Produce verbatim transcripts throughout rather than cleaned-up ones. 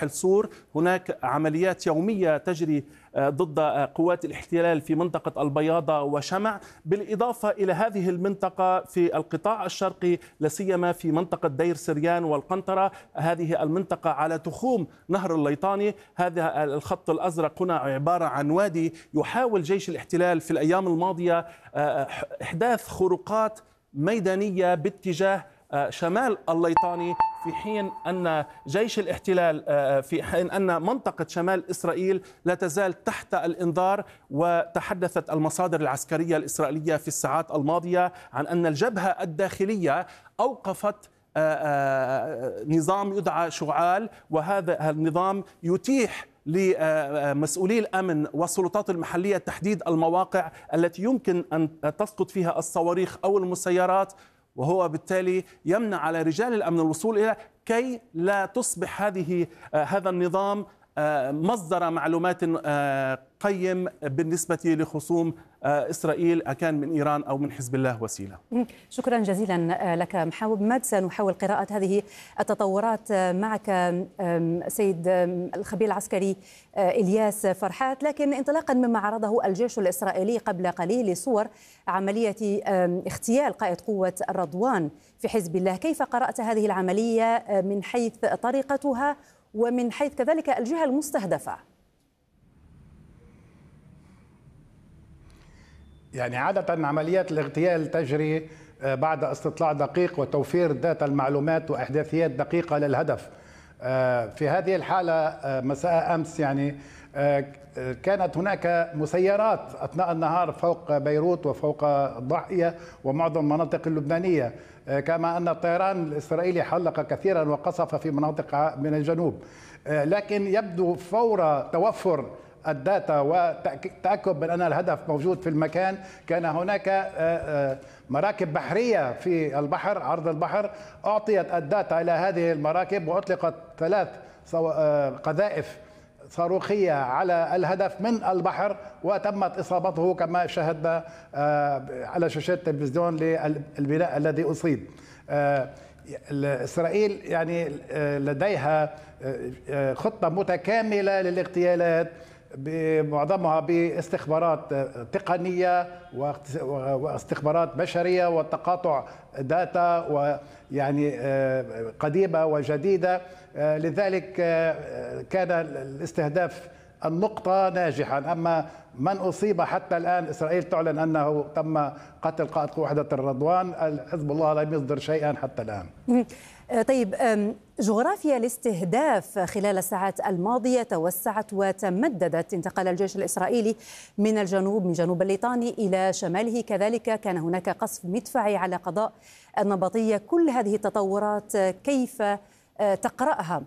ساحل سور. هناك عمليات يومية تجري ضد قوات الاحتلال في منطقة البياضة وشمع، بالإضافة إلى هذه المنطقة في القطاع الشرقي، لاسيما في منطقة دير سريان والقنطرة. هذه المنطقة على تخوم نهر الليطاني. هذا الخط الأزرق هنا عبارة عن وادي يحاول جيش الاحتلال في الأيام الماضية إحداث خروقات ميدانية باتجاه شمال الليطاني، في حين أن جيش الاحتلال في حين أن منطقة شمال إسرائيل لا تزال تحت الإنذار. وتحدثت المصادر العسكرية الإسرائيلية في الساعات الماضية عن أن الجبهة الداخلية أوقفت نظام يدعى شعال، وهذا النظام يتيح لمسؤولي الأمن والسلطات المحلية تحديد المواقع التي يمكن أن تسقط فيها الصواريخ أو المسيرات، وهو بالتالي يمنع على رجال الأمن الوصول إلى كي لا تصبح هذه هذا النظام مصدر معلومات قيم بالنسبة لخصوم إسرائيل، أكان من إيران أو من حزب الله وسيلة. شكرا جزيلا لك محاوب ماد. سنحاول قراءة هذه التطورات معك سيد الخبير العسكري إلياس فرحات، لكن انطلاقا مما عرضه الجيش الإسرائيلي قبل قليل صور عملية اغتيال قائد قوة الرضوان في حزب الله، كيف قرأت هذه العملية من حيث طريقتها ومن حيث كذلك الجهة المستهدفة؟ يعني عادة عمليات الاغتيال تجري بعد استطلاع دقيق وتوفير داتا المعلومات وإحداثيات دقيقة للهدف. في هذه الحالة مساء أمس يعني كانت هناك مسيرات أثناء النهار فوق بيروت وفوق الضاحية ومعظم المناطق اللبنانية، كما أن الطيران الإسرائيلي حلق كثيرا وقصف في مناطق من الجنوب. لكن يبدو فور توفر الداتا وتأكد من أن الهدف موجود في المكان، كان هناك مراكب بحرية في البحر عرض البحر أعطيت الداتا إلى هذه المراكب وأطلقت ثلاث قذائف صاروخية على الهدف من البحر وتمت إصابته كما شاهدنا على شاشة التلفزيون للبناء الذي أصيب. إسرائيل يعني لديها خطة متكاملة للاغتيالات معظمها باستخبارات تقنية واستخبارات بشرية وتقاطع داتا ويعني قديمة وجديدة. لذلك كان الاستهداف النقطة ناجحا. أما من أصيب حتى الآن إسرائيل تعلن أنه تم قتل قائد وحدة الرضوان، حزب الله لم يصدر شيئا حتى الآن. طيب، جغرافيا الاستهداف خلال الساعات الماضية توسعت وتمددت. انتقل الجيش الإسرائيلي من الجنوب من جنوب الليطاني إلى شماله، كذلك كان هناك قصف مدفعي على قضاء النبطية. كل هذه التطورات كيف تقرأها؟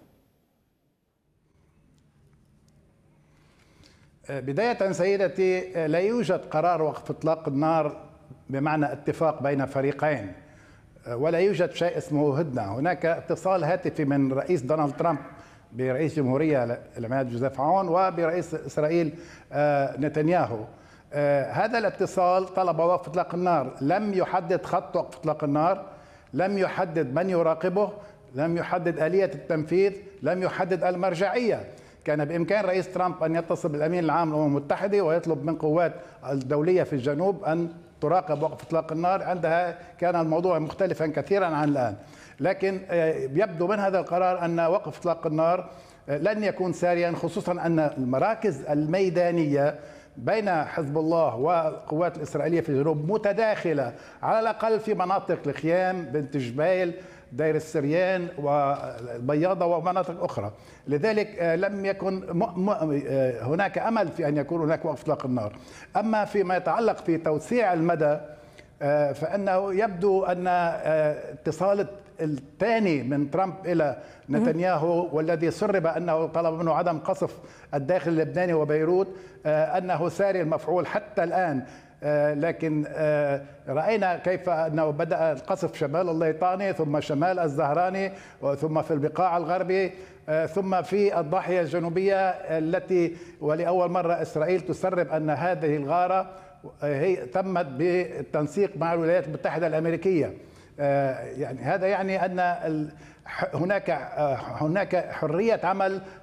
بداية سيدتي، لا يوجد قرار وقف إطلاق النار بمعنى اتفاق بين فريقين، ولا يوجد شيء اسمه هدنة. هناك اتصال هاتفي من رئيس دونالد ترامب برئيس جمهورية العماد جوزيف عون وبرئيس إسرائيل نتنياهو. هذا الاتصال طلب وقف إطلاق النار، لم يحدد خط وقف إطلاق النار، لم يحدد من يراقبه، لم يحدد آلية التنفيذ، لم يحدد المرجعية. كان بإمكان رئيس ترامب أن يتصل بالأمين العام للأمم المتحدة ويطلب من قوات الدولية في الجنوب أن تراقب وقف إطلاق النار، عندها كان الموضوع مختلفا كثيرا عن الآن. لكن يبدو من هذا القرار أن وقف إطلاق النار لن يكون ساريا، خصوصا أن المراكز الميدانية بين حزب الله والقوات الإسرائيلية في الجنوب متداخلة، على الأقل في مناطق الخيام، بنت جبيل، دير السريان والبياضة ومناطق أخرى. لذلك لم يكن هناك أمل في أن يكون هناك وقف إطلاق النار. أما فيما يتعلق في توسيع المدى فإنه يبدو أن اتصال الثاني من ترامب إلى نتنياهو والذي سرب أنه طلب منه عدم قصف الداخل اللبناني وبيروت أنه ساري المفعول حتى الآن. لكن رأينا كيف أنه بدأ القصف شمال الليطاني ثم شمال الزهراني ثم في البقاع الغربي ثم في الضاحية الجنوبية التي ولأول مرة إسرائيل تسرب أن هذه الغارة هي تمت بالتنسيق مع الولايات المتحدة الأمريكية. يعني هذا يعني أن هناك هناك حرية عمل